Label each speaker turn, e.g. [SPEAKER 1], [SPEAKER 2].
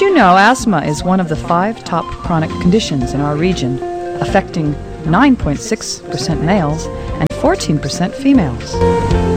[SPEAKER 1] you know asthma is one of the 5 top chronic conditions in our region, affecting 9.6% males and 14% females?